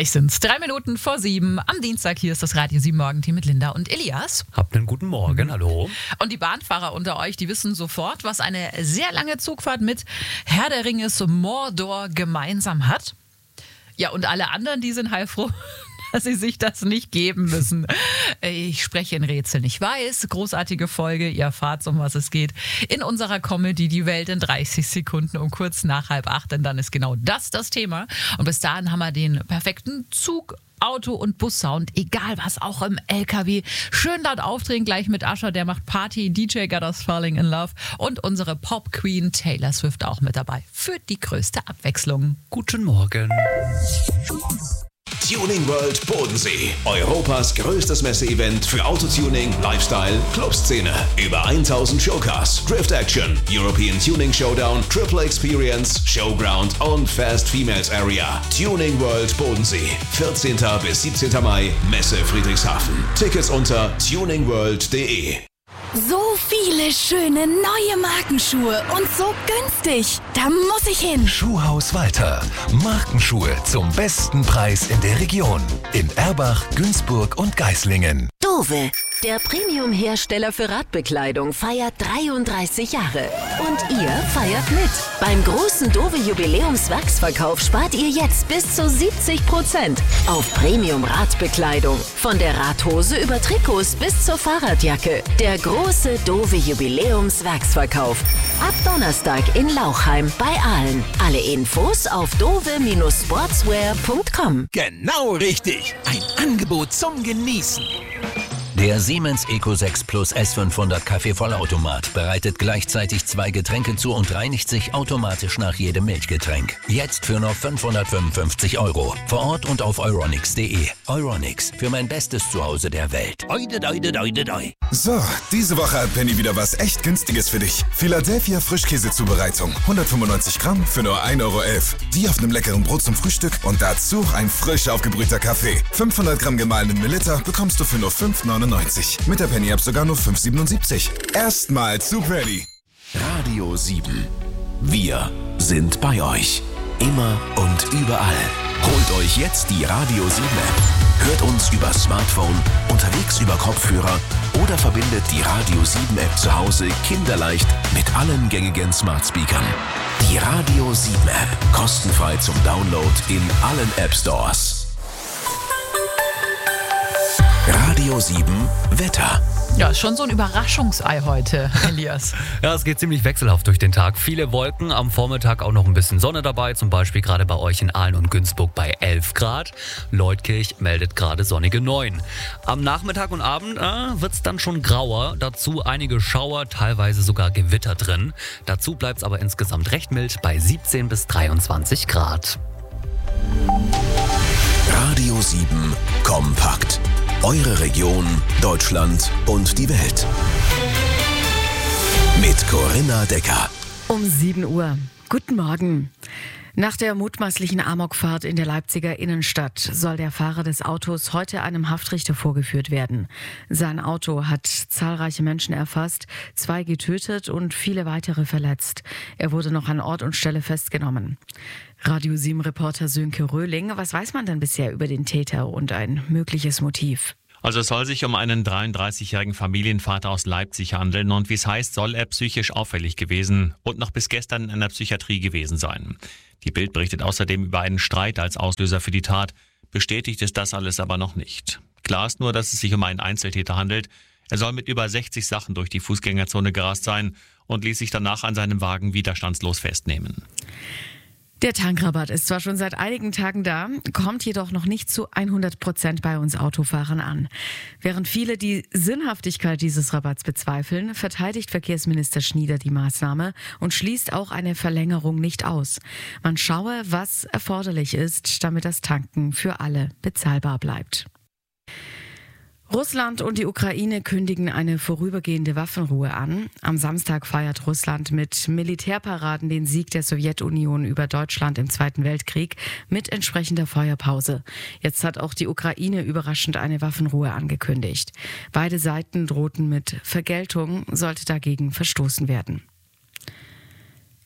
Gleich sind's 3 Minuten vor 7 am Dienstag. Hier ist das Radio 7 Morgenteam mit Linda und Elias. Habt einen guten Morgen, hallo. Und die Bahnfahrer unter euch, die wissen sofort, was eine sehr lange Zugfahrt mit Herr der Ringes Mordor gemeinsam hat. Ja, und alle anderen, die sind heilfroh, dass sie sich das nicht geben müssen. Ich spreche in Rätseln. Ich weiß, großartige Folge. Ihr erfahrt, um was es geht. In unserer Comedy Die Welt in 30 Sekunden um kurz nach 7:30. Denn dann ist genau das Thema. Und bis dahin haben wir den perfekten Zug, Auto- und Bussound. Egal was, auch im LKW. Schön laut aufdrehen, gleich mit Usher. Der macht Party. DJ Got Us Falling in Love. Und unsere Pop-Queen Taylor Swift auch mit dabei. Für die größte Abwechslung. Guten Morgen. Tuning World Bodensee. Europas größtes Messeevent für Autotuning, Lifestyle, Clubszene. Über 1000 Showcars, Drift Action, European Tuning Showdown, Triple Experience, Showground und Fast Females Area. Tuning World Bodensee. 14. bis 17. Mai, Messe Friedrichshafen. Tickets unter tuningworld.de. So viele schöne neue Markenschuhe und so günstig. Da muss ich hin. Schuhhaus Walter. Markenschuhe zum besten Preis in der Region. In Erbach, Günzburg und Geislingen. Dove, der Premium-Hersteller für Radbekleidung, feiert 33 Jahre. Und ihr feiert mit. Beim großen Dove-Jubiläums-Wachsverkauf spart ihr jetzt bis zu 70% auf Premium-Radbekleidung. Von der Radhose über Trikots bis zur Fahrradjacke. Der große Dove-Jubiläums-Wachsverkauf. Ab Donnerstag in Lauchheim bei Aalen. Alle Infos auf dove-sportswear.com. Genau richtig. Ein Angebot zum Genießen. Der Siemens Eco 6 Plus S500 Kaffeevollautomat bereitet gleichzeitig 2 Getränke zu und reinigt sich automatisch nach jedem Milchgetränk. Jetzt für nur 555 €. Vor Ort und auf euronics.de. Euronics, für mein bestes Zuhause der Welt. So, diese Woche hat Penny wieder was echt Günstiges für dich. Philadelphia Frischkäsezubereitung. 195 Gramm für nur 1,11 €. Die auf einem leckeren Brot zum Frühstück und dazu ein frisch aufgebrühter Kaffee. 500 Gramm gemahlenen Mililiter bekommst du für nur 5,99 €. Mit der Penny-App sogar nur 5,77 €. Erstmal zu Penny. Radio 7. Wir sind bei euch. Immer und überall. Holt euch jetzt die Radio 7 App. Hört uns über Smartphone, unterwegs über Kopfhörer oder verbindet die Radio 7 App zu Hause kinderleicht mit allen gängigen Smart Speakern. Die Radio 7 App. Kostenfrei zum Download in allen App Stores. Radio 7 Wetter. Ja, schon so ein Überraschungsei heute, Elias. Ja, es geht ziemlich wechselhaft durch den Tag. Viele Wolken, am Vormittag auch noch ein bisschen Sonne dabei. Zum Beispiel gerade bei euch in Aalen und Günzburg bei 11 Grad. Leutkirch meldet gerade sonnige 9. Am Nachmittag und Abend wird es dann schon grauer. Dazu einige Schauer, teilweise sogar Gewitter drin. Dazu bleibt es aber insgesamt recht mild bei 17 bis 23 Grad. Radio 7 Kompakt. Eure Region, Deutschland und die Welt. Mit Corinna Decker. Um 7 Uhr. Guten Morgen. Nach der mutmaßlichen Amokfahrt in der Leipziger Innenstadt soll der Fahrer des Autos heute einem Haftrichter vorgeführt werden. Sein Auto hat zahlreiche Menschen erfasst, 2 getötet und viele weitere verletzt. Er wurde noch an Ort und Stelle festgenommen. Radio 7-Reporter Sönke Röhling, was weiß man denn bisher über den Täter und ein mögliches Motiv? Also es soll sich um einen 33-jährigen Familienvater aus Leipzig handeln und wie es heißt, soll er psychisch auffällig gewesen und noch bis gestern in einer Psychiatrie gewesen sein. Die Bild berichtet außerdem über einen Streit als Auslöser für die Tat. Bestätigt ist das alles aber noch nicht. Klar ist nur, dass es sich um einen Einzeltäter handelt. Er soll mit über 60 Sachen durch die Fußgängerzone gerast sein und ließ sich danach an seinem Wagen widerstandslos festnehmen. Der Tankrabatt ist zwar schon seit einigen Tagen da, kommt jedoch noch nicht zu 100% bei uns Autofahrern an. Während viele die Sinnhaftigkeit dieses Rabatts bezweifeln, verteidigt Verkehrsminister Schnieder die Maßnahme und schließt auch eine Verlängerung nicht aus. Man schaue, was erforderlich ist, damit das Tanken für alle bezahlbar bleibt. Russland und die Ukraine kündigen eine vorübergehende Waffenruhe an. Am Samstag feiert Russland mit Militärparaden den Sieg der Sowjetunion über Deutschland im Zweiten Weltkrieg mit entsprechender Feuerpause. Jetzt hat auch die Ukraine überraschend eine Waffenruhe angekündigt. Beide Seiten drohten mit Vergeltung, sollte dagegen verstoßen werden.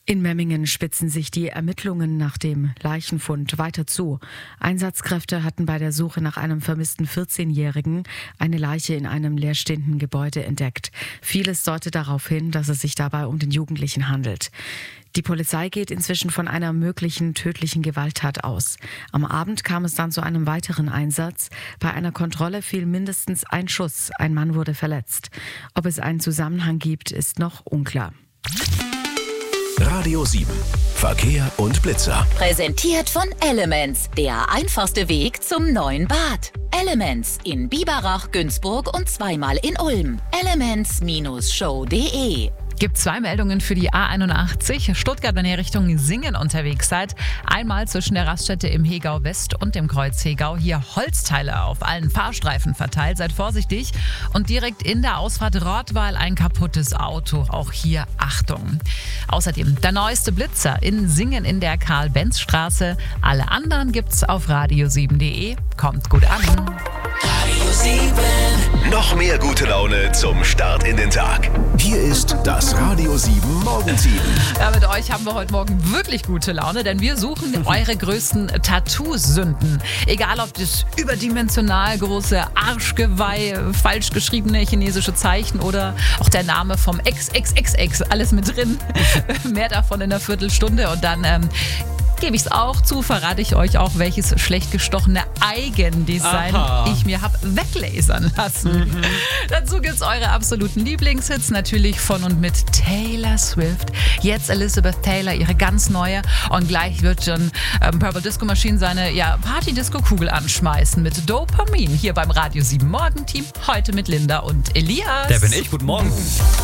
In Memmingen spitzen sich die Ermittlungen nach dem Leichenfund weiter zu. Einsatzkräfte hatten bei der Suche nach einem vermissten 14-Jährigen eine Leiche in einem leerstehenden Gebäude entdeckt. Vieles deutet darauf hin, dass es sich dabei um den Jugendlichen handelt. Die Polizei geht inzwischen von einer möglichen tödlichen Gewalttat aus. Am Abend kam es dann zu einem weiteren Einsatz. Bei einer Kontrolle fiel mindestens ein Schuss. Ein Mann wurde verletzt. Ob es einen Zusammenhang gibt, ist noch unklar. Radio 7. Verkehr und Blitzer. Präsentiert von Elements, der einfachste Weg zum neuen Bad. Elements in Biberach, Günzburg und zweimal in Ulm. Elements-show.de. Gibt 2 Meldungen für die A81 Stuttgart, wenn ihr Richtung Singen unterwegs seid. Einmal zwischen der Raststätte im Hegau West und dem Kreuz Hegau. Hier Holzteile auf allen Fahrstreifen verteilt. Seid vorsichtig. Und direkt in der Ausfahrt Rottweil ein kaputtes Auto. Auch hier Achtung. Außerdem der neueste Blitzer in Singen in der Karl-Benz-Straße. Alle anderen gibt's auf radio7.de. Kommt gut an. Radio 7. Noch mehr gute Laune zum Start in den Tag. Hier ist das Radio 7 Morgenteam. Ja, mit euch haben wir heute Morgen wirklich gute Laune, denn wir suchen eure größten Tattoo-Sünden. Egal, ob das überdimensional große Arschgeweih, falsch geschriebene chinesische Zeichen oder auch der Name vom XXXX, alles mit drin. Mehr davon in einer Viertelstunde und dann gebe ich es auch zu, verrate ich euch auch, welches schlecht gestochene Eigendesign ich mir habe weglasern lassen. Dazu gibt es eure absoluten Lieblingshits, natürlich von und mit Taylor Swift. Jetzt Elizabeth Taylor, ihre ganz neue. Und gleich wird schon Purple Disco Machine seine Party-Disco-Kugel anschmeißen mit Dopamin hier beim Radio 7 Morgenteam. Heute mit Linda und Elias. Der bin ich, guten Morgen.